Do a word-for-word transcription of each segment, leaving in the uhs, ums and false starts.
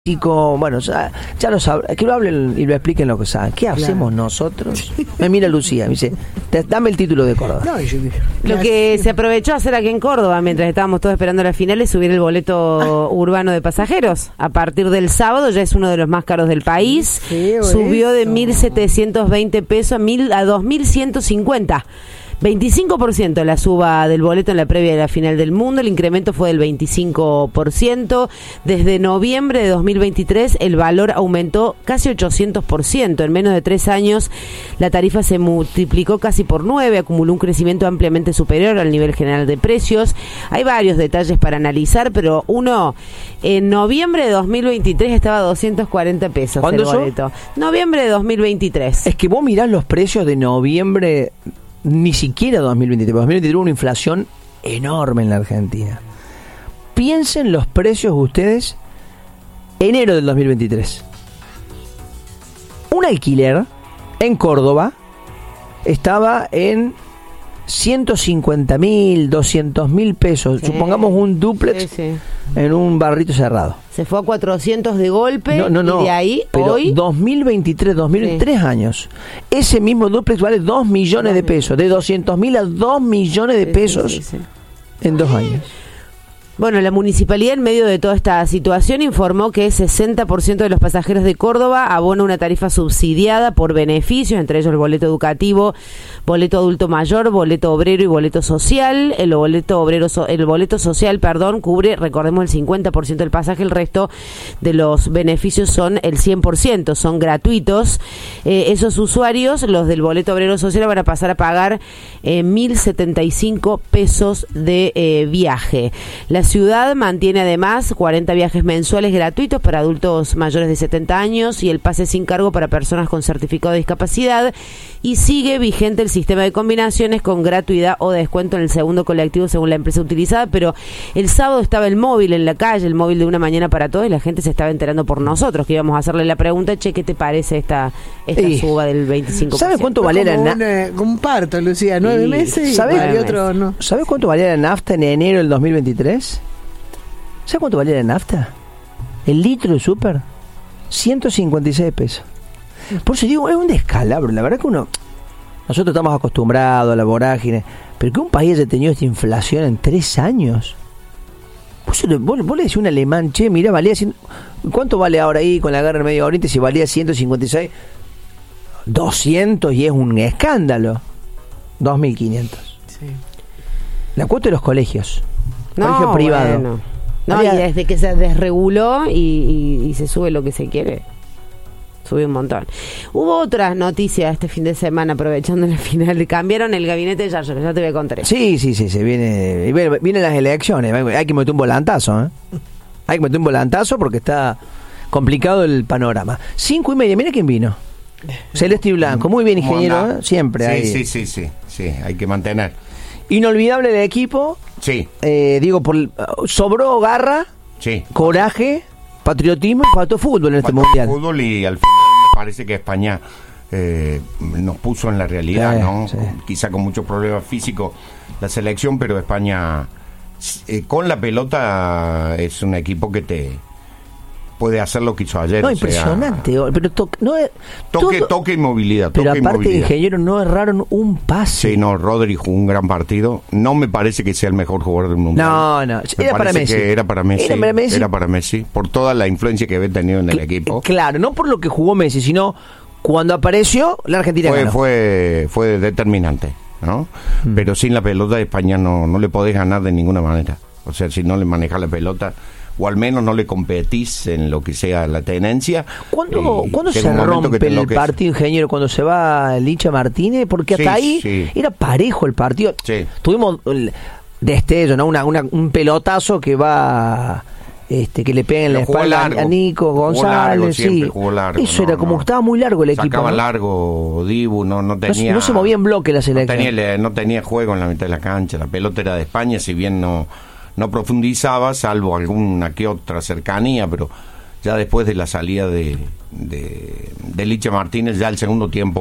Chico, bueno, ya, ya lo saben, que lo hablen y lo expliquen lo que saben. ¿Qué hacemos claro. nosotros? Me mira Lucía, me dice, dame el título de Córdoba. No, yo, lo que se aprovechó a hacer aquí en Córdoba, mientras estábamos todos esperando la final, es subir el boleto urbano de pasajeros. A partir del sábado ya es uno de los más caros del país. Subió de mil setecientos veinte pesos a, mil, a dos mil ciento cincuenta. veinticinco por ciento la suba del boleto en la previa de la final del mundo, el incremento fue del veinticinco por ciento. Desde noviembre de dos mil veintitrés el valor aumentó casi ochocientos por ciento. En menos de tres años la tarifa se multiplicó casi por nueve, acumuló un crecimiento ampliamente superior al nivel general de precios. Hay varios detalles para analizar, pero uno, en noviembre de dos mil veintitrés estaba a doscientos cuarenta pesos el boleto. Eso? Noviembre de dos mil veintitrés. Es que vos mirás los precios de noviembre... Ni siquiera dos mil veintitrés. dos mil veintitrés hubo una inflación enorme en la Argentina. Piensen los precios ustedes enero del dos mil veintitrés. Un alquiler en Córdoba estaba en ciento cincuenta mil, doscientos mil pesos. Sí. Supongamos un dúplex sí, sí. en un barrito cerrado. Se fue a cuatrocientos de golpe no, no, no, y de ahí pero hoy... dos mil veintitrés, dos mil veintitrés sí. años. Ese mismo dúplex vale dos millones de pesos. De doscientos mil a dos millones de pesos sí, sí, sí. en dos años. Bueno, la municipalidad, en medio de toda esta situación, informó que sesenta por ciento de los pasajeros de Córdoba abona una tarifa subsidiada por beneficios, entre ellos el boleto educativo, boleto adulto mayor, boleto obrero y boleto social. El boleto obrero, el boleto social, perdón, cubre, recordemos, el cincuenta por ciento del pasaje, el resto de los beneficios son el cien por ciento, son gratuitos. Eh, esos usuarios, los del boleto obrero social, van a pasar a pagar eh, mil setenta y cinco pesos de eh, viaje. La ciudad mantiene además cuarenta viajes mensuales gratuitos para adultos mayores de setenta años y el pase sin cargo para personas con certificado de discapacidad, y sigue vigente el sistema de combinaciones con gratuidad o descuento en el segundo colectivo según la empresa utilizada. Pero el sábado estaba el móvil en la calle, el móvil de Una Mañana para Todos, y la gente se estaba enterando por nosotros, que íbamos a hacerle la pregunta: che, ¿qué te parece esta esta sí. suba del veinticinco por ciento? ¿Sabes cuánto valía la nafta? Como un parto, Lucía, nueve meses y ¿sabes otro no. ¿Sabes cuánto valía la nafta en enero del dos mil veintitrés? ¿Sabes cuánto valía la nafta? El litro de súper, ciento cincuenta y seis pesos. Por eso digo, es un descalabro. La verdad que uno, nosotros estamos acostumbrados a la vorágine, pero que un país haya tenido esta inflación en tres años. Vos, vos, vos le decís a un alemán, che, mirá, valía cien, ¿cuánto vale ahora ahí con la guerra en Medio Oriente? Si valía ciento cincuenta y seis, doscientos, y es un escándalo. dos mil quinientos. Sí. La cuota de los colegios. No, colegio privado. Bueno. No, y desde que se desreguló y, y, y se sube lo que se quiere, sube un montón. Hubo otras noticias este fin de semana, aprovechando la final. Cambiaron el gabinete de Yarlor, ya te voy a contar. Sí, sí, sí, se viene, vienen las elecciones. Hay que meter un volantazo, ¿eh? Hay que meter un volantazo porque está complicado el panorama. Cinco y media, mira quién vino. Celeste y Blanco, muy bien, ingeniero, ¿eh? Siempre. Sí, hay... sí, sí, sí, sí, hay que mantener. Inolvidable el equipo. Sí. Eh, digo, por, sobró garra, sí. coraje, patriotismo, y faltó fútbol en este faltó mundial. Fútbol, y al final me parece que España eh, nos puso en la realidad, sí, ¿no? Sí. Quizá con muchos problemas físicos la selección, pero España eh, con la pelota es un equipo que te puede hacer lo que hizo ayer. No, o impresionante. Sea, pero to, no es, toque, todo, toque y movilidad. Pero toque aparte, y movilidad. ingeniero, no erraron un pase. Sí, no, Rodri jugó un gran partido. No me parece que sea el mejor jugador del mundo. No, no. Me era para Messi. Que era para Messi. Era para Messi. Era para Messi. Por toda la influencia que había tenido en el Cl- equipo. Claro, no por lo que jugó Messi, sino cuando apareció, la Argentina fue, ganó. Fue, fue determinante, ¿no? Mm. Pero sin la pelota de España no, no le podés ganar de ninguna manera. O sea, si no le manejas la pelota, o al menos no le competís en lo que sea la tenencia. ¿Cuándo, ¿cuándo se rompe el partido, ingeniero? Cuando se va Licha Martínez, porque hasta sí, ahí sí. era parejo el partido. Sí. Tuvimos destello, ¿no? Una, una, un pelotazo que va, este, que le pega en la espalda largo, a Nico González. Largo, sí. Jugó largo, Eso no, era como no. estaba muy largo el Sacaba equipo. Sacaba ¿no? largo Dibu, no, no tenía. No, no se movía en bloque la selección. No tenía, no tenía juego en la mitad de la cancha. La pelota era de España, si bien no. No profundizaba, salvo alguna que otra cercanía, pero ya después de la salida de, de, de Licha Martínez, ya el segundo tiempo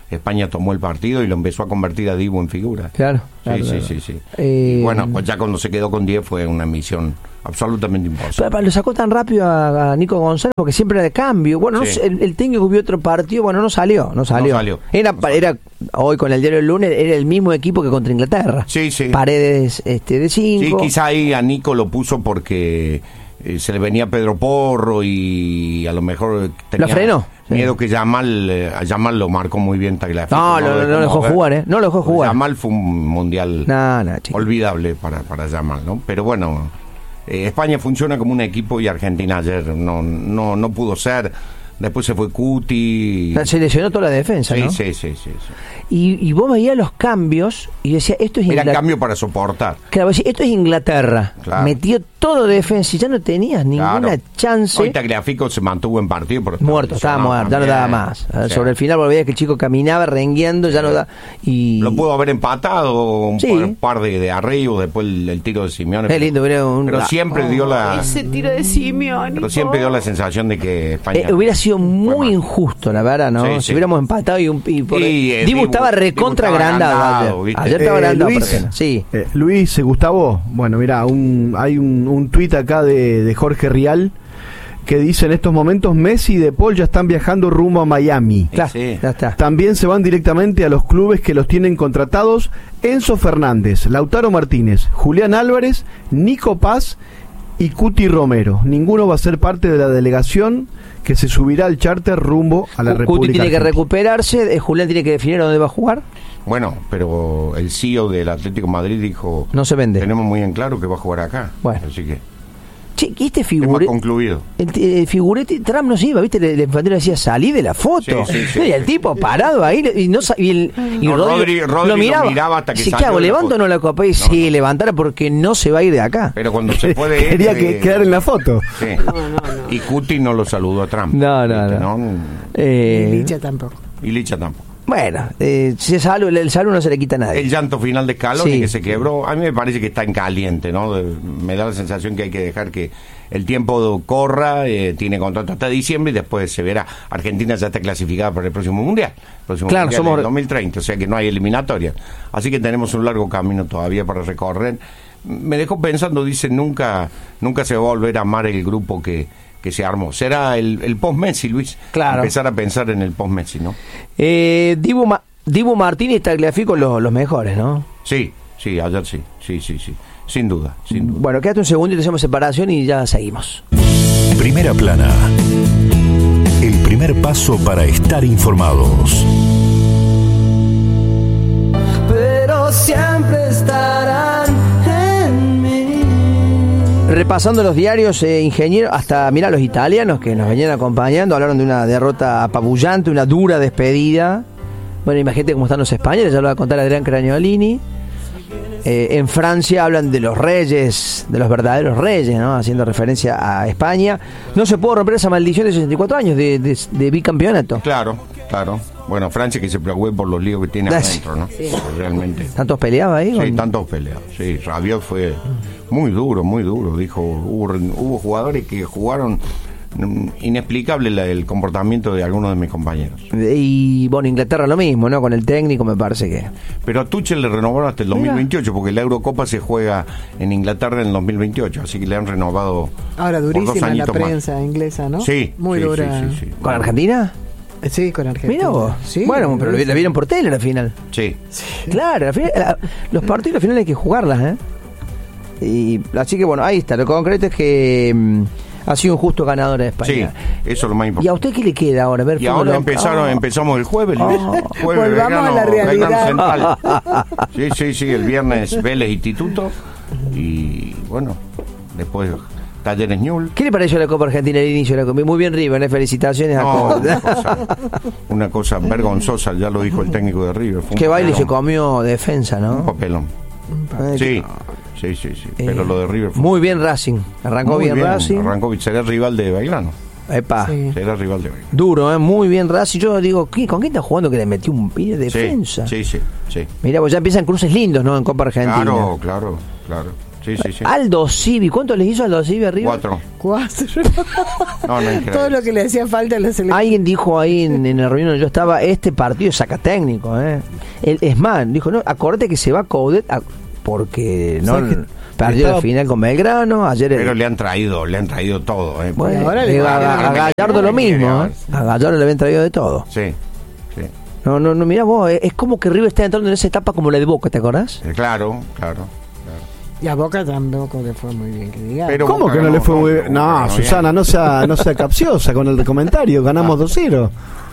España tomó el partido y lo empezó a convertir a Dibu en figura. Claro. Sí, claro, sí, claro. sí, sí. Eh, y bueno, pues ya cuando se quedó con diez fue una misión absolutamente imposible. Pero, lo sacó tan rápido a, a Nico González porque siempre era de cambio. Bueno, Sí. no sé, el, el técnico vio otro partido, bueno, no salió, no salió. No salió. Era, No salió. era hoy con el diario del lunes, era el mismo equipo que contra Inglaterra. Sí, sí. Paredes este, de Sí, cinco. quizá ahí a Nico lo puso porque eh, se le venía Pedro Porro y a lo mejor tenía ¿Lo frenó? miedo Sí. que Yamal, eh, a Yamal lo marcó muy bien Tagliafico. No, no, no lo dejó mover. jugar, ¿eh? No lo dejó jugar. Yamal fue un mundial No, no, chico. olvidable para, para Yamal, ¿no? Pero bueno, eh, España funciona como un equipo y Argentina ayer no, no, no pudo ser. Después se fue Cuti. Se lesionó toda la defensa, Sí, ¿no? sí, sí, sí, sí. Y, y vos veías los cambios y decías, esto es Era Inglaterra. cambio para soportar. Claro, vos decís, esto es Inglaterra. Claro. Metió todo de defensa y ya no tenías ninguna Claro. chance. Hoy Tagliafico se mantuvo en partido, pero estaba Muerto, estaba lesionado muerto, ya no también. daba más. Sí. Sobre el final vos veías que el chico caminaba rengueando, ya no da. Y Lo pudo haber empatado un Sí. par, un par de, de arriba, después el, el tiro de Simeone. es lindo, hubiera un- Pero siempre dio la Ese tiro de Simeone. pero siempre dio la sensación de que España Eh, hubiera sido fue muy mal. injusto, la verdad, ¿no? Sí, si sí. hubiéramos empatado y un. Y por, Y, eh, Dibu Dibu- estaba recontra Dibu estaba agrandado agrandado, ayer. ¿viste? Ayer estaba Eh, agrandado. Luis, por ejemplo. Sí. Eh, Luis, eh, Gustavo, bueno, mira, un, hay un, un tuit acá de, de Jorge Rial que dice: en estos momentos Messi y De Paul ya están viajando rumbo a Miami. Claro, sí. ya está. También se van directamente a los clubes que los tienen contratados: Enzo Fernández, Lautaro Martínez, Julián Álvarez, Nico Paz y Cuti Romero. Ninguno va a ser parte de la delegación que se subirá al charter rumbo a la Cuti República tiene que Argentina. recuperarse, eh, Julián tiene que definir a dónde va a jugar. Bueno, pero el C E O del Atlético de Madrid dijo No se vende. tenemos muy en claro que va a jugar acá. Bueno. Así que Che, ¿y este tema figurete? concluido. El, el figurete, Trump no se iba, ¿viste? El infantero decía, salí de la foto. Sí, sí, sí. Y el tipo parado ahí y no sa- y, el, y No, Rodri, Rodri- Rodri lo lo miraba. miraba hasta que Sí, ¿qué salió hago? de la ¿Levanto o foto? no la copa? Y No, sí, no. levantara porque no se va a ir de acá. Pero cuando se puede Quería que, quedar en la foto. Sí. Y Cuti no lo saludó a Trump. No, no, ¿viste? no. ¿no? Eh, Y Licha tampoco. Y Licha tampoco. bueno, eh, si es salud, el salud no se le quita a nadie. El llanto final de Scaloni Sí. que se quebró, a mí me parece que está en caliente, ¿no? De- me da la sensación que hay que dejar que el tiempo corra, eh, tiene contrato hasta diciembre y después se verá. Argentina ya está clasificada para el próximo Mundial. El próximo Claro, mundial somos- en dos mil treinta, o sea que no hay eliminatoria. Así que tenemos un largo camino todavía para recorrer. Me dejó pensando, dice, nunca nunca se va a volver a amar el grupo que, que se armó. Será el, el post-Messi, Luis. Claro. Empezar a pensar en el post-Messi, ¿no? Eh, Dibu, Ma- Dibu Martínez y Tagliafico los, los mejores, ¿no? Sí, sí, ayer sí, sí, sí, sí. Sin duda, sin duda. Bueno, quédate un segundo y te hacemos separación y ya seguimos. Primera plana. El primer paso para estar informados. Pero siempre estarán en mí. Repasando los diarios, eh, ingeniero, hasta mira los italianos que nos venían acompañando, hablaron de una derrota apabullante, una dura despedida. Bueno, imagínate cómo están los españoles, ya lo va a contar Adrián Craniolini. Eh, en Francia hablan de los reyes, de los verdaderos reyes, ¿no? Haciendo referencia a España. No se puede romper esa maldición de sesenta y cuatro años de, de, de bicampeonato. Claro, claro. Bueno, Francia que se preocupe por los líos que tiene Ah, adentro, ¿no? Realmente. ¿Tantos peleados ahí? Sí, con- tantos peleados. Sí, Rabiot fue muy duro, muy duro. Dijo, hubo, hubo jugadores que jugaron mm, inexplicable la- el comportamiento de algunos de mis compañeros. Y bueno, Inglaterra lo mismo, ¿no? Con el técnico me parece que... Pero a Tuchel le renovaron hasta el dos mil veintiocho, porque la Eurocopa se juega en Inglaterra en el dos mil veintiocho, así que le han renovado Ahora por dos durísima la añitos más. prensa inglesa, ¿no? Sí, Muy sí, dura. sí, sí, sí. ¿Con Argentina? Sí, con Argentina. Mira vos. Sí, bueno, pero sí. la vieron por tele la final. Sí. Claro, la final- la- los partidos al final hay que jugarlas, ¿eh? Y, así que bueno, ahí está. Lo concreto es que mm, ha sido un justo ganador de Sí, España. eso es lo más ¿Y a importante. usted qué le queda ahora? A ver, Y fútbol ahora local. empezaron, Ah. empezamos el jueves, Luis. Oh. Jueves, Volvamos a la Belgrano- realidad. Belgrano Central. Sí, sí, sí, el viernes Vélez Instituto y bueno, después Talleres Ñul. ¿Qué le pareció la Copa Argentina al inicio? de la Copa? Muy bien, River, ¿eh? Felicitaciones No, a una todos. cosa, una cosa vergonzosa, ya lo dijo el técnico de River. Fue un Qué baile papelón, se comió defensa, Un ¿no? papelón. Eh, Sí, sí, sí, sí. Pero eh, lo de River fue Muy bien Racing. Arrancó muy bien, Racing. Arrancó bien. Será rival de Belgrano. Epa. Sí. Será rival de Belgrano. Duro, ¿eh? Muy bien Racing. Yo digo, ¿qué- ¿con quién está jugando que le metió un pie de Sí, defensa? sí, sí, sí. Mirá, pues ya empiezan cruces lindos, ¿no? En Copa Argentina. Claro, claro, claro. Sí, sí, sí. Aldo Civi, ¿cuánto les hizo Aldo Civi arriba? Cuatro. Cuatro. No, no es Todo lo que le hacía falta a la selección. Alguien dijo ahí en, en el reunión donde yo estaba, este partido es saca técnico, ¿eh? El, es más, dijo, no, acordate que se va Coudet a, porque no perdió estaba... la final con Belgrano, ayer... Pero el, le han traído, le han traído todo, ¿eh? bueno, ahora le le a, a, a Gallardo lo mismo, ¿eh? A Gallardo le habían traído de todo. Sí, sí. No, no, no, mirá vos, es como que River está entrando en esa etapa como la de Boca, ¿te acordás? Eh, claro, claro. Y a Boca tampoco le fue muy bien, que digamos. Pero ¿Cómo Boca que no le fue muy ganó, bien? No, ganó Susana, bien. no sea, no sea capciosa con el comentario. Ganamos dos cero.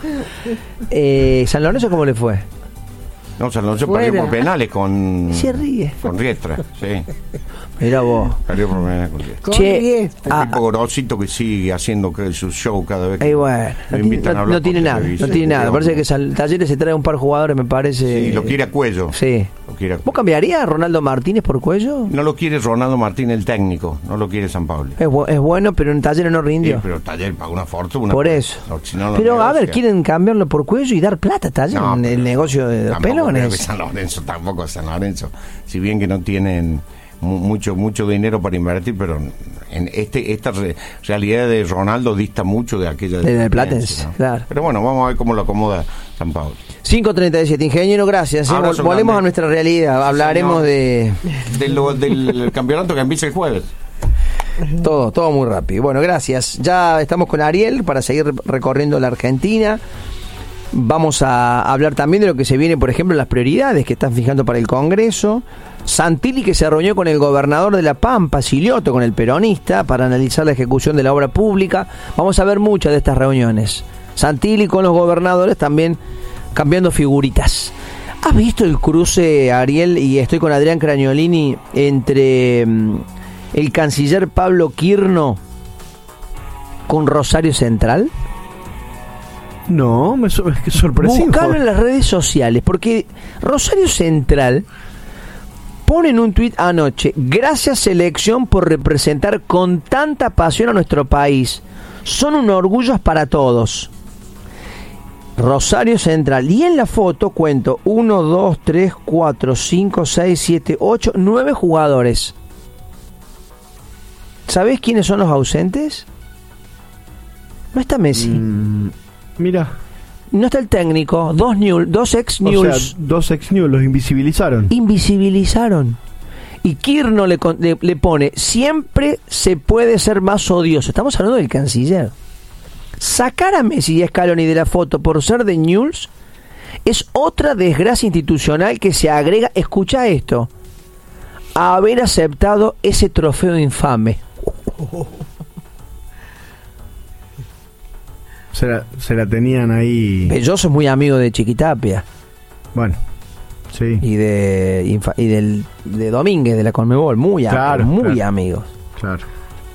Eh, ¿San Lorenzo cómo le fue? No, San Lorenzo Fuera. perdió por penales con... Se ríe. Con Riestra, sí. Mirá vos. Perdió por penales con Riestra. Con Che, Riestra. ah, El tipo grosito que sigue haciendo que su show cada vez que Eh, bueno, lo no, invitan no- a hablar no tiene por nada, no televisión. tiene nada. Sí, Parece que Sal- Talleres se trae un par de jugadores, me parece. sí, lo quiere a Cuello. Sí. Lo quiere a- ¿Vos cambiarías a Ronaldo Martínez por Cuello? No lo quiere Ronaldo Martín, el técnico. No lo quiere San Pablo. Es, bu- es bueno, pero en Talleres no Sí, rindió. pero Taller pagó una fortuna. Por eso. No, si no lo Pero a ver, negocia. quieren cambiarlo por Cuello y dar plata a Talleres No, en pero el negocio de los tampoco creo que pelones. San Lorenzo, tampoco San Lorenzo. Si bien que no tienen mu- mucho mucho dinero para invertir, pero en este esta re- realidad de Ronaldo dista mucho de aquella De- del Platense, Platense, claro. Pero bueno, vamos a ver cómo lo acomoda San Pablo. cinco treinta y siete, ingeniero, gracias. ¿eh? Abrazo Volvemos grande. a nuestra realidad. Hablaremos Señor. de De lo- del campeonato que empieza el jueves. todo, todo muy rápido. Bueno, gracias. Ya estamos con Ariel para seguir recorriendo la Argentina. Vamos a hablar también de lo que se viene, por ejemplo, las prioridades que están fijando para el Congreso. Santilli, que se reunió con el gobernador de La Pampa, Silioto, con el peronista, para analizar la ejecución de la obra pública. Vamos a ver muchas de estas reuniones. Santilli con los gobernadores también cambiando figuritas. ¿Has visto el cruce, Ariel? Y estoy con Adrián Cragnolini, entre mm, el canciller Pablo Quirno con Rosario Central. No, me so- es que sorpresivo. Buscalo en las redes sociales, porque Rosario Central pone en un tuit anoche: gracias selección por representar con tanta pasión a nuestro país, son un orgullo para todos. Rosario Central. Y en la foto cuento uno, dos, tres, cuatro, cinco, seis, siete, ocho, nueve jugadores. ¿Sabés quiénes son los ausentes? No está Messi. Mm, mira, No está el técnico. Dos, Newell, dos ex o Newells. sea, dos ex News los invisibilizaron. Invisibilizaron. Y Kirno le, con- le, le pone: siempre se puede ser más odioso. Estamos hablando del canciller. Sacar a Messi y a Scaloni de la foto por ser de Newell's es otra desgracia institucional que se agrega, escucha esto, a haber aceptado ese trofeo infame. Se la, se la tenían ahí. Belloso es muy amigo de Chiquitapia Bueno, sí, y de Infa- y del de Domínguez de la Conmebol, muy, am- Claro, muy claro. amigos. claro.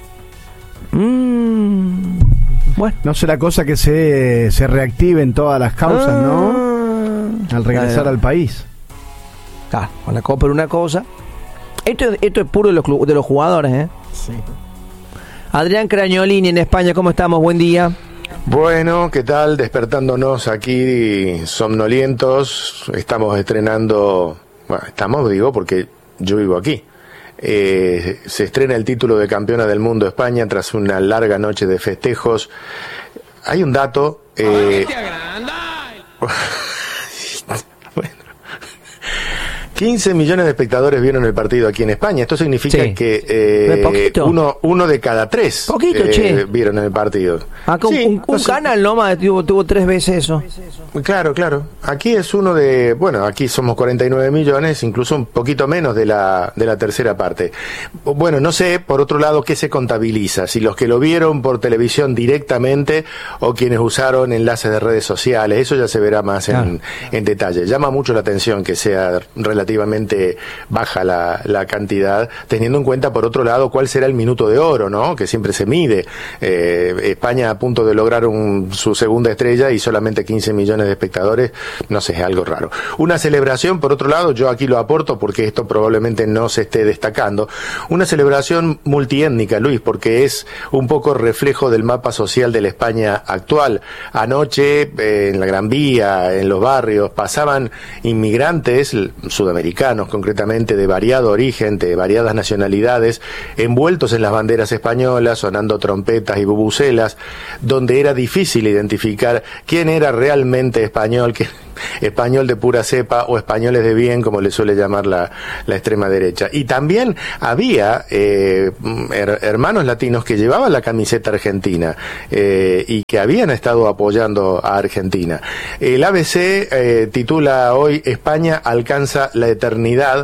Mm, bueno. No será cosa que se, se reactiven todas las causas, ¿no? Ah. Al regresar Claro. al país. Ah, con la Copa era una cosa. Esto, esto es puro de los, clu- de los jugadores, ¿eh? Sí. Adrián Cragnolini en España, ¿cómo estamos? Buen día. Bueno, ¿qué tal? Despertándonos aquí somnolientos, estamos estrenando, bueno, estamos digo porque yo vivo aquí. Eh, se estrena el título de campeona del mundo España tras una larga noche de festejos. Hay un dato. Eh, bueno, quince millones de espectadores vieron el partido aquí en España. Esto significa Sí. que eh, ¿De poquito? uno, uno de cada tres Poquito, eh, che. vieron el partido. Acá un- Sí, un, un no sé. canal nomás tuvo, tuvo tres veces eso. Claro, claro. Aquí es uno de, bueno, aquí somos cuarenta y nueve millones, incluso un poquito menos de la de la tercera parte. Bueno, no sé, por otro lado, qué se contabiliza, si los que lo vieron por televisión directamente o quienes usaron enlaces de redes sociales, eso ya se verá más en, en detalle. Llama mucho la atención que sea relativamente baja la, la cantidad, teniendo en cuenta, por otro lado, cuál será el minuto de oro, ¿no? Que siempre se mide. Eh, España a punto de lograr un, su segunda estrella y solamente quince millones de espectadores, no sé, es algo raro. Una celebración, por otro lado, yo aquí lo aporto porque esto probablemente no se esté destacando, una celebración multiétnica, Luis, porque es un poco reflejo del mapa social de la España actual. Anoche, eh, en la Gran Vía, en los barrios, pasaban inmigrantes sudamericanos, sudamericanos, concretamente de variado origen, de variadas nacionalidades, envueltos en las banderas españolas, sonando trompetas y bubucelas, donde era difícil identificar quién era realmente español, quién español de pura cepa o españoles de bien, como le suele llamar la, la extrema derecha. Y también había eh, her, hermanos latinos que llevaban la camiseta argentina eh, y que habían estado apoyando a Argentina. El A B C eh, titula hoy España alcanza la eternidad,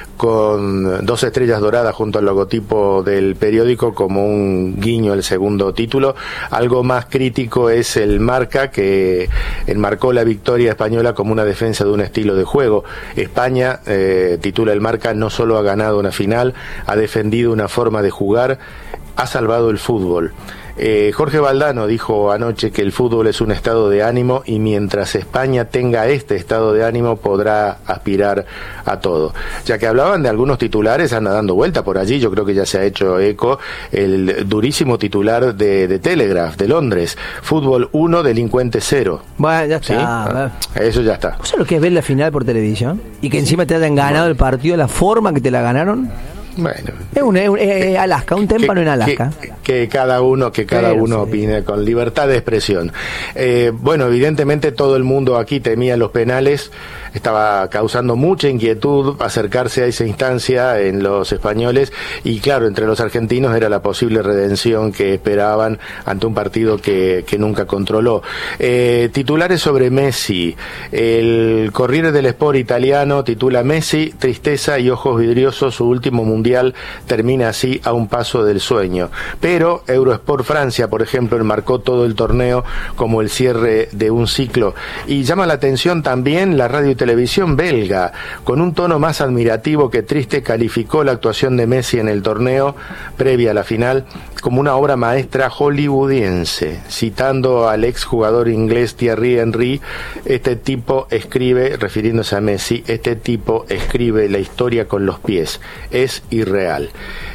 con dos estrellas doradas junto al logotipo del periódico como un guiño al segundo título. Algo más crítico es el Marca, que enmarcó la victoria española como una defensa de un estilo de juego. España, eh, titula el Marca, no solo ha ganado una final, ha defendido una forma de jugar, ha salvado el fútbol. Eh, Jorge Valdano dijo anoche que el fútbol es un estado de ánimo y mientras España tenga este estado de ánimo podrá aspirar a todo. Ya que hablaban de algunos titulares, anda dando vuelta por allí, yo creo que ya se ha hecho eco el durísimo titular de, de Telegraph, de Londres: fútbol uno, delincuente cero. Bueno, ya ¿Sí? está. Ah, eso ya está. ¿Vos sabés lo que es ver la final por televisión? Y que encima te hayan ganado el partido, la forma que te la ganaron. Bueno, es, un, es, es Alaska, un témpano en Alaska. Que, que cada uno, que cada Pero, uno sí. opine con libertad de expresión. Eh, bueno, evidentemente todo el mundo aquí temía los penales. Estaba causando mucha inquietud acercarse a esa instancia en los españoles y claro, entre los argentinos era la posible redención que esperaban ante un partido que, que nunca controló. Eh, titulares sobre Messi. El Corriere dello Sport italiano titula: Messi, tristeza y ojos vidriosos, su último mundial termina así a un paso del sueño. Pero Eurosport Francia, por ejemplo, enmarcó todo el torneo como el cierre de un ciclo. Y llama la atención también la radio y televisión belga, con un tono más admirativo que triste, calificó la actuación de Messi en el torneo previa a la final como una obra maestra hollywoodiense. Citando al exjugador inglés Thierry Henry, este tipo escribe, refiriéndose a Messi, este tipo escribe la historia con los pies, es irreal.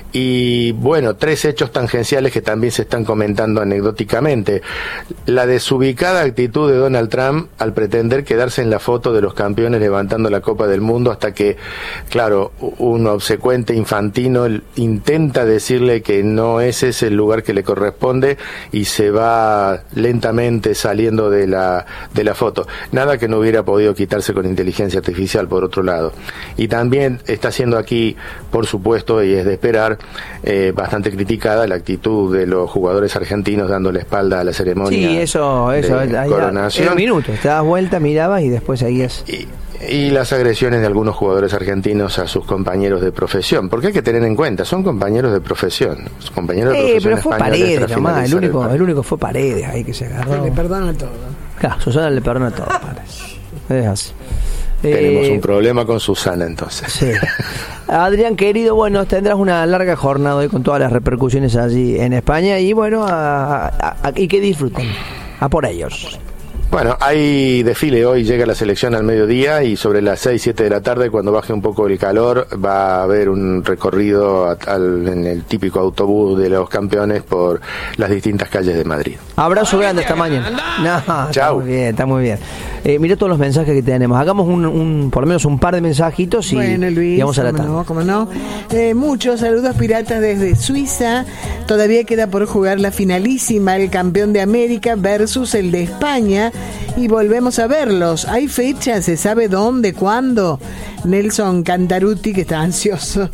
Y bueno, tres hechos tangenciales que también se están comentando anecdóticamente. La desubicada actitud de Donald Trump al pretender quedarse en la foto de los campeones levantando la Copa del Mundo, hasta que, claro, un obsecuente infantino intenta decirle que no ese es el lugar que le corresponde y se va lentamente saliendo de la, de la foto. Nada que no hubiera podido quitarse con inteligencia artificial, por otro lado. Y también está siendo aquí, por supuesto, y es de esperar, Eh, bastante criticada la actitud de los jugadores argentinos dando la espalda a la ceremonia. Sí, eso, eso. de ahí, coronación. En un minuto, te das vuelta, mirabas y después seguías. Y, y las agresiones de algunos jugadores argentinos a sus compañeros de profesión, porque hay que tener en cuenta, son compañeros de profesión, compañeros de Eh, profesión pero fue españoles Paredes tras nomás, el finalizar único, el el único fue Paredes ahí que se agarró. Le perdona todo. Claro, Susana le perdona todo, Paredes. Es así. Tenemos Eh, un problema con Susana entonces. Sí. Adrián, querido, bueno, tendrás una larga jornada hoy con todas las repercusiones allí en España y bueno, a, a, a, y que disfruten. A por ellos. Bueno, hay desfile hoy, llega la selección al mediodía y sobre las seis, siete de la tarde, cuando baje un poco el calor, va a haber un recorrido a, al, en el típico autobús de los campeones por las distintas calles de Madrid. Abrazo grande esta mañana. No, Chau. está muy bien, está muy bien. Eh, mira todos los mensajes que tenemos. Hagamos un, un, por lo menos un par de mensajitos y, bueno, Luis, y vamos a la cómo tarde. no, cómo no. Eh, muchos saludos piratas desde Suiza. Todavía queda por jugar la finalísima, el campeón de América versus el de España. Y volvemos a verlos. ¿Hay fecha? ¿Se sabe dónde? ¿Cuándo? Nelson Cantaruti, que está ansioso.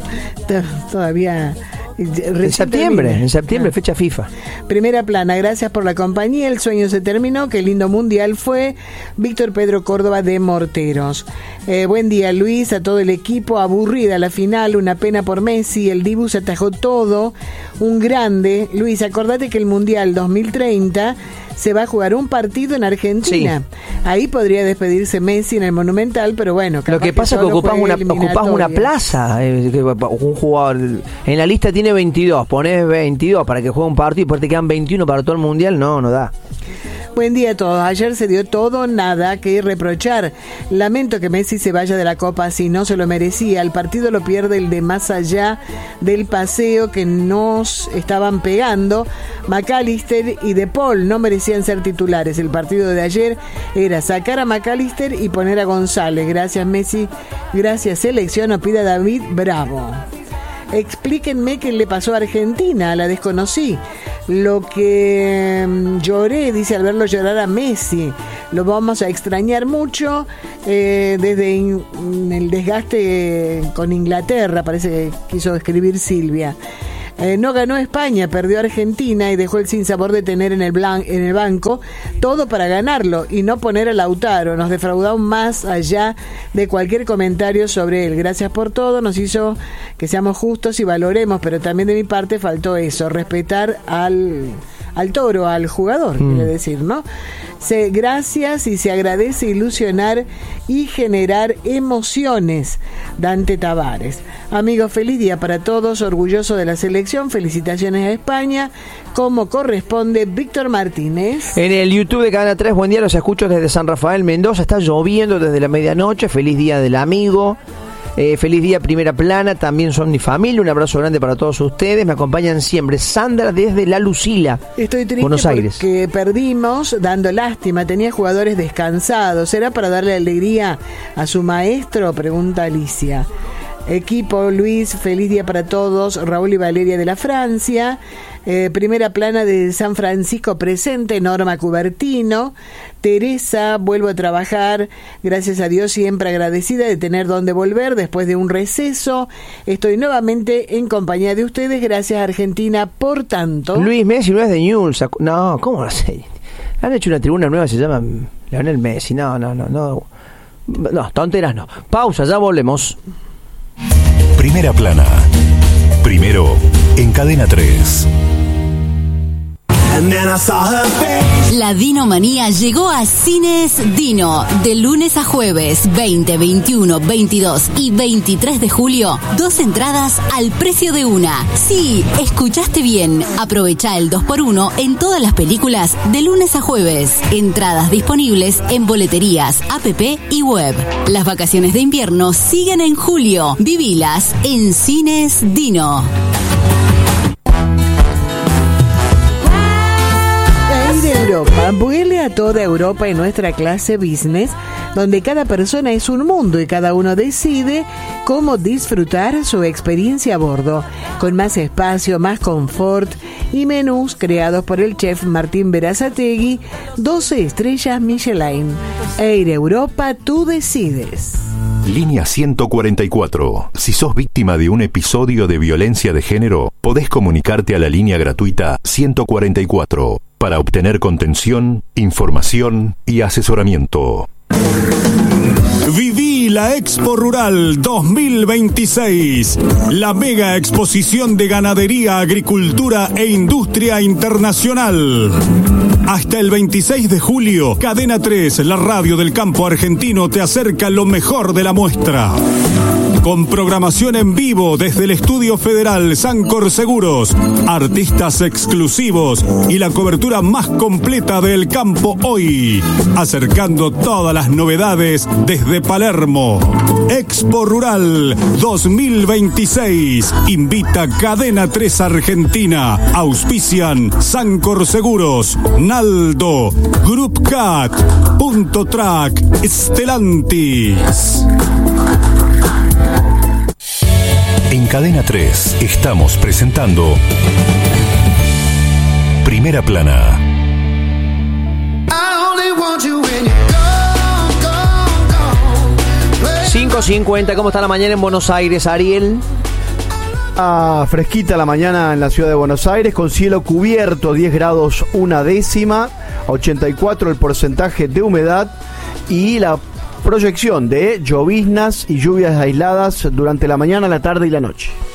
Todavía... En septiembre, en septiembre, fecha FIFA. Primera plana, gracias por la compañía. El sueño se terminó. Qué lindo mundial fue. Víctor Pedro Córdoba de Morteros. Eh, buen día, Luis, a todo el equipo. Aburrida la final, una pena por Messi. El Dibu se atajó todo. Un grande. Luis, acordate que el mundial dos mil treinta se va a jugar un partido en Argentina. Sí. Ahí podría despedirse Messi en el Monumental, pero bueno. Lo que pasa es que ocupas una, ocupás una plaza. Eh, que un jugador en la lista tiene veintidós, pones veintidós para que juegue un partido y después te quedan veintiuno para todo el mundial. No, no da. Buen día a todos. Ayer se dio todo, nada que reprochar. Lamento que Messi se vaya de la Copa si no se lo merecía. El partido lo pierde el de más allá del paseo que nos estaban pegando. McAllister y De Paul no merecían ser titulares. El partido de ayer era sacar a McAllister y poner a González. Gracias Messi, gracias selección, opina David Bravo. Explíquenme qué le pasó a Argentina, la desconocí. Lo que um, lloré, dice al verlo llorar a Messi, lo vamos a extrañar mucho eh, desde in, el desgaste con Inglaterra, parece que quiso escribir Silvia. Eh, no ganó España, perdió Argentina y dejó el sinsabor de tener en el, blan- en el banco todo para ganarlo y no poner a Lautaro. Nos defraudó más allá de cualquier comentario sobre él. Gracias por todo, nos hizo que seamos justos y valoremos, pero también de mi parte faltó eso, respetar al, al toro, al jugador, mm. quiere decir, ¿no? Se, gracias y se agradece ilusionar y generar emociones. Dante Tavares. Amigos, feliz día para todos, orgulloso de la selección, felicitaciones a España, como corresponde. Víctor Martínez. En el YouTube de Cadena tres, buen día, los escucho desde San Rafael, Mendoza, está lloviendo desde la medianoche, feliz día del amigo. Eh, feliz día Primera Plana, también son mi familia, un abrazo grande para todos ustedes, me acompañan siempre. Sandra desde La Lucila, Estoy triste Buenos Aires. Porque perdimos dando lástima, tenía jugadores descansados, ¿será para darle alegría a su maestro? Pregunta Alicia. Equipo Luis, feliz día para todos. Raúl y Valeria de la Francia. Eh, primera Plana de San Francisco presente, Norma Cubertino. Teresa, vuelvo a trabajar, gracias a Dios, siempre agradecida de tener donde volver después de un receso. Estoy nuevamente en compañía de ustedes, gracias Argentina por tanto. Luis Messi no es de Newell's, no, ¿cómo lo sé? Han hecho una tribuna nueva, se llama Leonel Messi, no, no, no, no, no, tonteras no. Pausa, ya volvemos. Primera Plana. Primero en Cadena tres. La Dinomanía llegó a Cines Dino. De lunes a jueves, veinte, veintiuno, veintidós y veintitrés de julio. Dos entradas al precio de una. Sí, escuchaste bien. Aprovecha el dos por uno en todas las películas de lunes a jueves. Entradas disponibles en boleterías, app y web. Las vacaciones de invierno siguen en julio. Vivilas en Cines Dino. De Europa, vuele a toda Europa en nuestra clase business, donde cada persona es un mundo y cada uno decide cómo disfrutar su experiencia a bordo, con más espacio, más confort y menús creados por el chef Martín Berazategui, doce estrellas Michelin. Air Europa, tú decides. Línea ciento cuarenta y cuatro. Si sos víctima de un episodio de violencia de género, podés comunicarte a la línea gratuita ciento cuarenta y cuatro para obtener contención, información y asesoramiento. Viví la Expo Rural dos mil veintiséis, la mega exposición de ganadería, agricultura e industria internacional. Hasta el veintiséis de julio, Cadena tres, la radio del campo argentino, te acerca lo mejor de la muestra. Con programación en vivo desde el Estudio Federal Sancor Seguros, artistas exclusivos y la cobertura más completa del campo hoy, acercando todas las novedades desde Palermo. Expo Rural dos mil veintiséis, invita Cadena tres Argentina, auspician Sancor Seguros, Naldo, Group Cat, Punto Track, Stellantis. En Cadena tres estamos presentando Primera Plana. cinco cincuenta, ¿cómo está la mañana en Buenos Aires, Ariel? Ah, fresquita la mañana en la ciudad de Buenos Aires, con cielo cubierto, diez grados una décima, ochenta y cuatro el porcentaje de humedad y la proyección de lloviznas y lluvias aisladas durante la mañana, la tarde y la noche.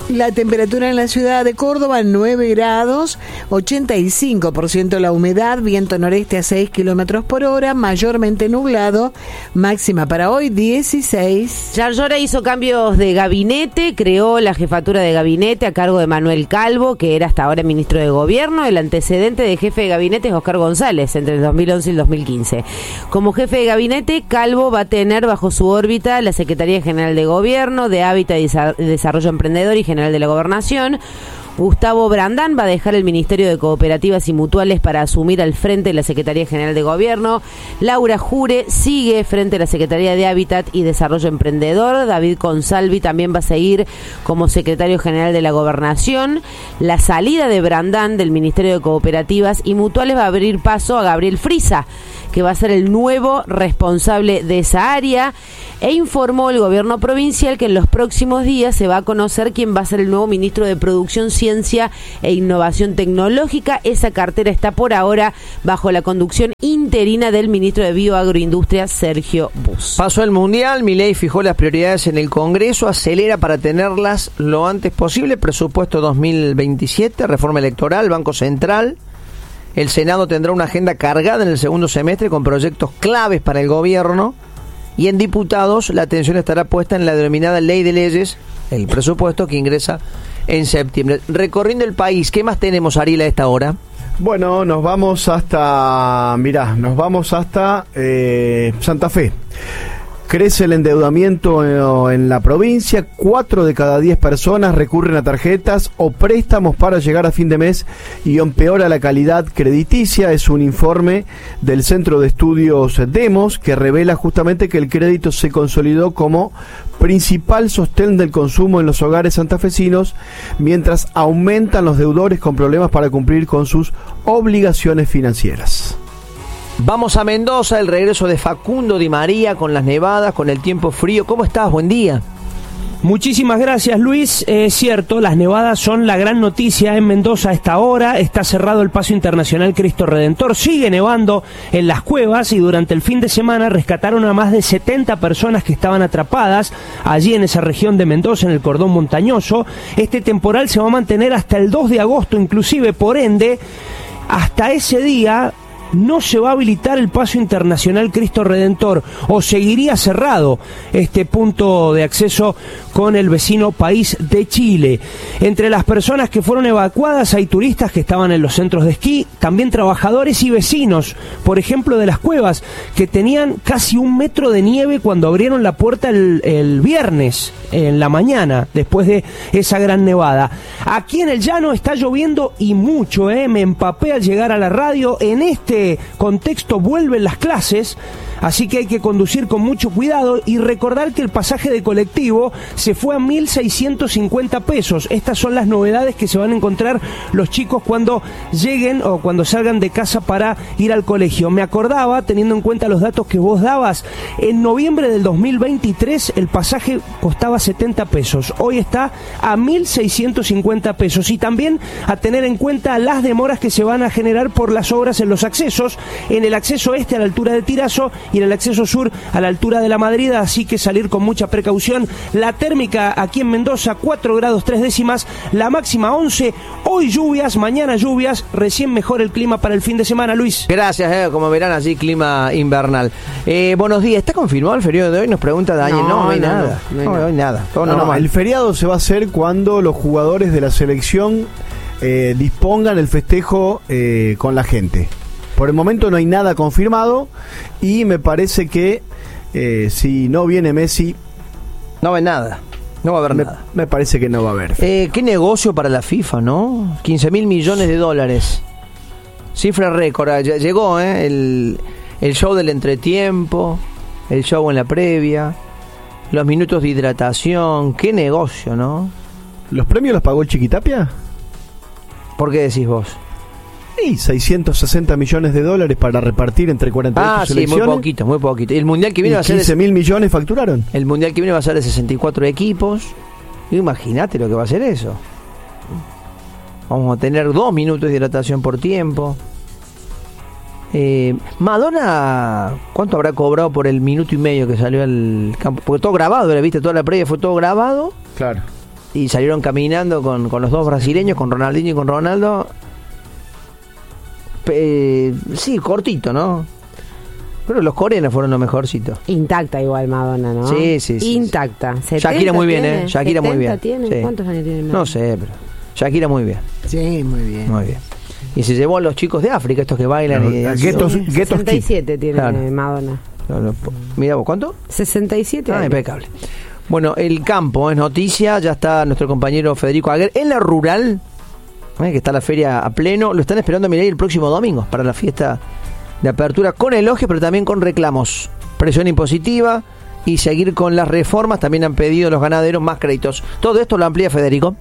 La temperatura en la ciudad de Córdoba, nueve grados, ochenta y cinco por ciento la humedad, viento noreste a seis kilómetros por hora, mayormente nublado, máxima para hoy dieciséis. Yarlora hizo cambios de gabinete, creó la jefatura de gabinete a cargo de Manuel Calvo, que era hasta ahora ministro de Gobierno. El antecedente de jefe de gabinete es Oscar González, entre el dos mil once y el dos mil quince. Como jefe de gabinete, Calvo va a tener bajo su órbita la Secretaría General de Gobierno, de Hábitat y Desarrollo Emprendedor y General de la Gobernación. Gustavo Brandán va a dejar el Ministerio de Cooperativas y Mutuales para asumir al frente de la Secretaría General de Gobierno. Laura Jure sigue frente a la Secretaría de Hábitat y Desarrollo Emprendedor. David Consalvi también va a seguir como Secretario General de la Gobernación. La salida de Brandán del Ministerio de Cooperativas y Mutuales va a abrir paso a Gabriel Frisa, que va a ser el nuevo responsable de esa área, e informó el gobierno provincial que en los próximos días se va a conocer quién va a ser el nuevo ministro de Producción, Ciencia e Innovación Tecnológica. Esa cartera está por ahora bajo la conducción interina del ministro de Bioagroindustria, Sergio Bus. Pasó el Mundial, Milei fijó las prioridades en el Congreso, acelera para tenerlas lo antes posible, presupuesto dos mil veintisiete, reforma electoral, Banco Central. El Senado tendrá una agenda cargada en el segundo semestre con proyectos claves para el gobierno, y en diputados la atención estará puesta en la denominada Ley de Leyes, el presupuesto que ingresa en septiembre. Recorriendo el país, ¿qué más tenemos, Ariel, a esta hora? Bueno, nos vamos hasta, mirá, nos vamos hasta eh, Santa Fe. Crece el endeudamiento en la provincia, cuatro de cada diez personas recurren a tarjetas o préstamos para llegar a fin de mes y empeora la calidad crediticia. Es un informe del Centro de Estudios Demos que revela justamente que el crédito se consolidó como principal sostén del consumo en los hogares santafesinos, mientras aumentan los deudores con problemas para cumplir con sus obligaciones financieras. Vamos a Mendoza, el regreso de Facundo Di María con las nevadas, con el tiempo frío. ¿Cómo estás? Buen día. Muchísimas gracias, Luis. Es cierto, las nevadas son la gran noticia en Mendoza a esta hora. Está cerrado el Paso Internacional Cristo Redentor. Sigue nevando en las cuevas y durante el fin de semana rescataron a más de setenta personas que estaban atrapadas allí en esa región de Mendoza, en el cordón montañoso. Este temporal se va a mantener hasta el dos de agosto inclusive, por ende, hasta ese día no se va a habilitar el Paso Internacional Cristo Redentor, o seguiría cerrado este punto de acceso con el vecino país de Chile. Entre las personas que fueron evacuadas hay turistas que estaban en los centros de esquí, también trabajadores y vecinos, por ejemplo de las cuevas, que tenían casi un metro de nieve cuando abrieron la puerta el, el viernes en la mañana, después de esa gran nevada. Aquí en el llano está lloviendo y mucho, ¿eh? Me empapé al llegar a la radio. En este contexto vuelven las clases, así que hay que conducir con mucho cuidado y recordar que el pasaje de colectivo se fue a mil seiscientos cincuenta pesos. Estas son las novedades que se van a encontrar los chicos cuando lleguen o cuando salgan de casa para ir al colegio. Me acordaba, teniendo en cuenta los datos que vos dabas, en noviembre del dos mil veintitrés el pasaje costaba setenta pesos, hoy está a mil seiscientos cincuenta pesos, y también a tener en cuenta las demoras que se van a generar por las obras en los accesos, en el acceso este a la altura de Tirazo y en el acceso sur a la altura de La Madrida, así que salir con mucha precaución. La térmica aquí en Mendoza, cuatro grados tres décimas, la máxima once, hoy lluvias, mañana lluvias, recién mejor el clima para el fin de semana, Luis. Gracias, eh, como verán allí, clima invernal. Eh, buenos días, ¿está confirmado el feriado de hoy? Nos pregunta Daniel. No, no, no hay no, nada, no, no, no hay nada. No, no, no, el feriado se va a hacer cuando los jugadores de la selección eh, dispongan el festejo eh, con la gente. Por el momento no hay nada confirmado y me parece que eh, si no viene Messi... No va a haber nada, no va a haber me, nada. Me parece que no va a haber. Eh, qué negocio para la FIFA, ¿no? quince mil millones de dólares. Cifra récord. Llegó ¿eh? el, el show del entretiempo, el show en la previa, los minutos de hidratación. Qué negocio, ¿no? ¿Los premios los pagó el Chiquitapia? ¿Por qué decís vos? Y seiscientos sesenta millones de dólares para repartir entre cuarenta y ocho ah, selecciones. Ah, sí, muy poquito, muy poquito. El mundial que viene va a ser... quince mil millones facturaron. El mundial que viene va a ser de sesenta y cuatro equipos. Imagínate lo que va a ser eso. Vamos a tener dos minutos de hidratación por tiempo. Eh, Madonna, ¿cuánto habrá cobrado por el minuto y medio que salió al campo? Porque todo grabado, ¿viste? Toda la previa fue todo grabado. Claro. y salieron caminando con, con los dos brasileños, con Ronaldinho y con Ronaldo. Eh, sí, cortito, ¿no? Pero los coreanos fueron los mejorcitos. Intacta igual Madonna, ¿no? Sí, sí, sí. Intacta. Shakira muy bien, ¿eh? Shakira muy bien. Tiene? Sí. ¿Cuántos años tiene Madonna? No sé, pero Shakira muy bien. Sí, muy bien. Muy bien. Y se llevó a los chicos de África, estos que bailan. No, y guetos, Sí, guetos sesenta y siete tiene Claro. Madonna. No, no, mira vos, ¿cuánto? sesenta y siete Ah, años. impecable. Bueno, el campo es noticia, ya está nuestro compañero Federico Aguer en la rural, eh, que está la feria a pleno. Lo están esperando a Mireille el próximo domingo para la fiesta de apertura, con elogios, pero también con reclamos. Presión impositiva y seguir con las reformas. También han pedido los ganaderos más créditos. Todo esto lo amplía Federico.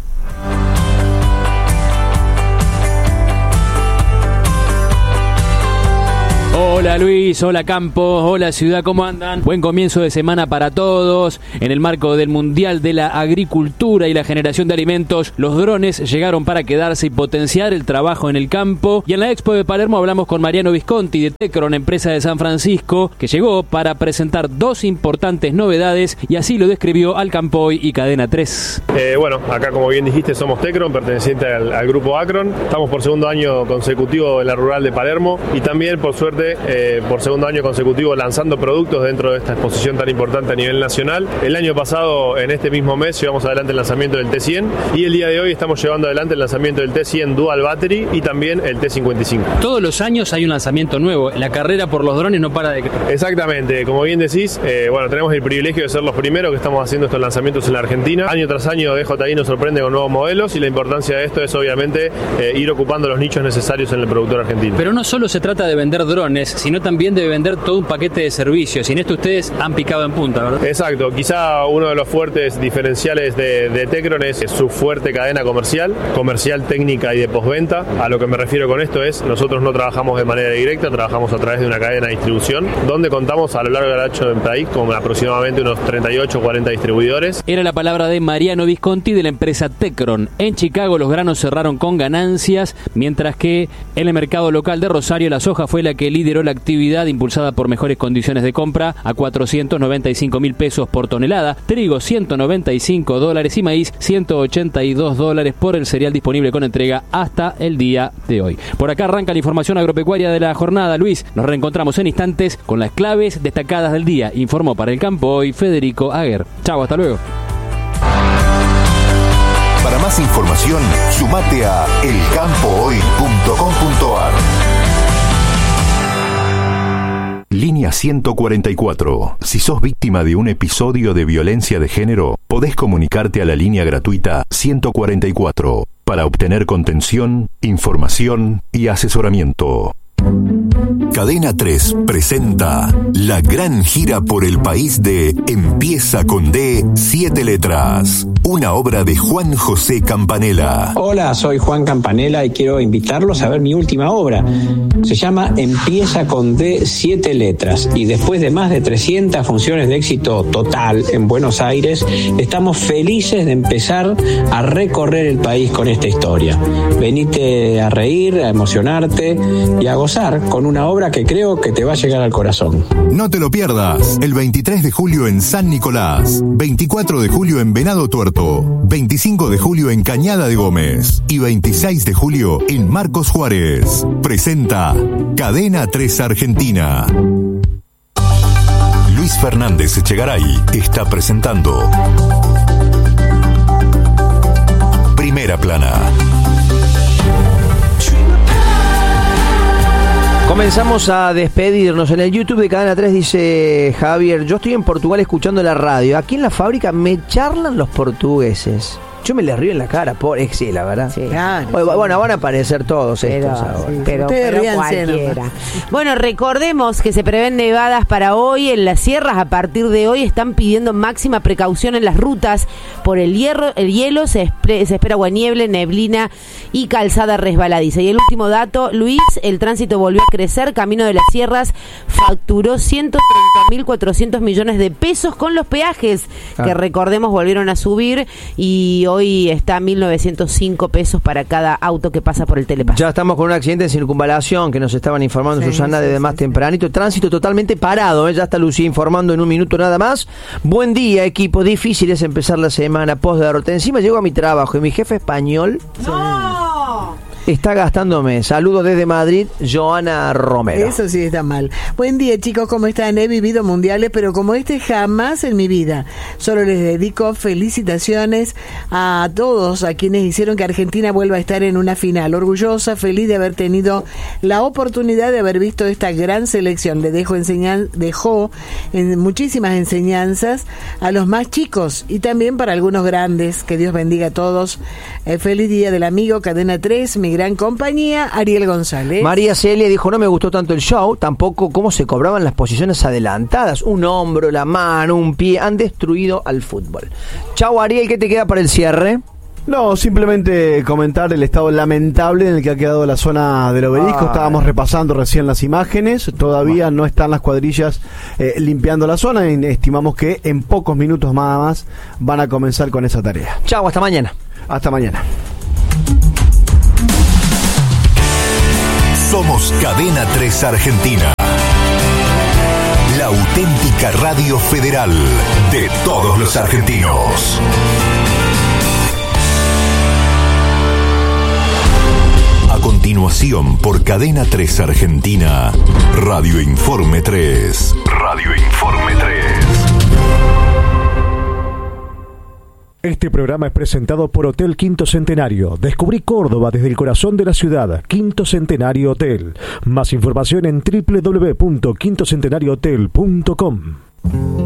Hola Luis, hola Campos, hola ciudad, ¿cómo andan? Buen comienzo de semana para todos. En el marco del Mundial de la Agricultura y la Generación de Alimentos, los drones llegaron para quedarse y potenciar el trabajo en el campo. Y en la Expo de Palermo hablamos con Mariano Visconti de Tecron, empresa de San Francisco, que llegó para presentar dos importantes novedades y así lo describió al Campoy y Cadena tres. Eh, bueno, acá como bien dijiste somos Tecron, perteneciente al, al grupo Acron. Estamos por segundo año consecutivo en la rural de Palermo y también por suerte Eh, por segundo año consecutivo lanzando productos dentro de esta exposición tan importante a nivel nacional. El año pasado, en este mismo mes, llevamos adelante el lanzamiento del T cien y el día de hoy estamos llevando adelante el lanzamiento del T cien Dual Battery y también el T cincuenta y cinco. Todos los años hay un lanzamiento nuevo. La carrera por los drones no para de... Exactamente, como bien decís, eh, bueno, tenemos el privilegio de ser los primeros que estamos haciendo estos lanzamientos en la Argentina. Año tras año D J I nos sorprende con nuevos modelos y la importancia de esto es obviamente eh, ir ocupando los nichos necesarios en el productor argentino. Pero no solo se trata de vender drones, sino también de vender todo un paquete de servicios. Y en esto ustedes han picado en punta, ¿verdad? Exacto, quizá uno de los fuertes diferenciales de, de Tecron es su fuerte cadena comercial, comercial técnica y de postventa. A lo que me refiero con esto es, nosotros no trabajamos de manera directa, trabajamos a través de una cadena de distribución, donde contamos a lo largo del ancho del país con aproximadamente unos treinta y ocho o cuarenta distribuidores. Era la palabra de Mariano Visconti de la empresa Tecron. En Chicago los granos cerraron con ganancias, mientras que en el mercado local de Rosario la soja fue la que lideró la actividad impulsada por mejores condiciones de compra a cuatrocientos noventa y cinco mil pesos por tonelada, trigo ciento noventa y cinco dólares y maíz ciento ochenta y dos dólares por el cereal disponible con entrega hasta el día de hoy. Por acá arranca la información agropecuaria de la jornada. Luis, nos reencontramos en instantes con las claves destacadas del día. Informó para el Campo Hoy Federico Aguer. Chau, hasta luego. Para más información, sumate a el campo hoy punto com punto a r. Línea ciento cuarenta y cuatro. Si sos víctima de un episodio de violencia de género, podés comunicarte a la línea gratuita ciento cuarenta y cuatro para obtener contención, información y asesoramiento. Cadena tres presenta la gran gira por el país de Empieza con D, siete letras. Una obra de Juan José Campanella. Hola, soy Juan Campanella y quiero invitarlos a ver mi última obra. Se llama Empieza con D, siete letras. Y después de más de trescientas funciones de éxito total en Buenos Aires, estamos felices de empezar a recorrer el país con esta historia. Venite a reír, a emocionarte y a gozar con una obra que creo que te va a llegar al corazón. No te lo pierdas. El veintitrés de julio en San Nicolás, veinticuatro de julio en Venado Tuerto, veinticinco de julio en Cañada de Gómez y veintiséis de julio en Marcos Juárez. Presenta Cadena tres Argentina. Luis Fernández Echegaray está presentando Primera Plana. Comenzamos a despedirnos. En el YouTube de Cadena tres dice Javier: yo estoy en Portugal escuchando la radio. Aquí en la fábrica me charlan los portugueses. Yo me les río en la cara, por eh, sí, la verdad. Sí. Claro, bueno, bueno, van a aparecer todos pero, estos ahora. sí, pero, Ustedes pero ríanse cualquiera. nomás. Bueno, recordemos que se prevén nevadas para hoy en las sierras. A partir de hoy están pidiendo máxima precaución en las rutas por el hierro, el hielo. Se, espre, se espera agua nieve, neblina y calzada resbaladiza. Y el último dato, Luis, el tránsito volvió a crecer. Camino de las Sierras facturó ciento treinta mil cuatrocientos millones de pesos con los peajes, ah. que recordemos volvieron a subir, y hoy está a mil novecientos cinco pesos para cada auto que pasa por el telepaso. Ya estamos con un accidente en circunvalación que nos estaban informando, sí, Susana, sí, desde sí, más sí. tempranito. Tránsito totalmente parado, ¿eh? Ya está Lucía informando en un minuto nada más. Buen día, equipo. Difícil es empezar la semana post derrota. Encima llego a mi trabajo y mi jefe español... ¡No! Está gastándome. Saludos desde Madrid, Joana Romero. Eso sí está mal. Buen día, chicos, ¿cómo están? He vivido mundiales, pero como este jamás en mi vida. Solo les dedico felicitaciones a todos, a quienes hicieron que Argentina vuelva a estar en una final. Orgullosa, feliz de haber tenido la oportunidad de haber visto esta gran selección. Le dejo enseñan, dejó en muchísimas enseñanzas a los más chicos y también para algunos grandes. Que Dios bendiga a todos. Eh, feliz día del amigo, Cadena tres, mi gran compañía, Ariel González. María Celia dijo, no me gustó tanto el show, tampoco cómo se cobraban las posiciones adelantadas, un hombro, la mano, un pie, han destruido al fútbol. Chau Ariel, ¿qué te queda para el cierre? No, simplemente comentar el estado lamentable en el que ha quedado la zona del obelisco. Ah. Estábamos repasando recién las imágenes, todavía no están las cuadrillas eh, limpiando la zona y estimamos que en pocos minutos nada más van a comenzar con esa tarea. Chau, hasta mañana. Hasta mañana. Somos Cadena tres Argentina, la auténtica radio federal de todos los argentinos. A continuación, por Cadena tres Argentina, Radio Informe tres. Radio Informe tres. Este programa es presentado por Hotel Quinto Centenario. Descubrí Córdoba desde el corazón de la ciudad. Quinto Centenario Hotel. Más información en doble u doble u doble u punto quinto centenario hotel punto com.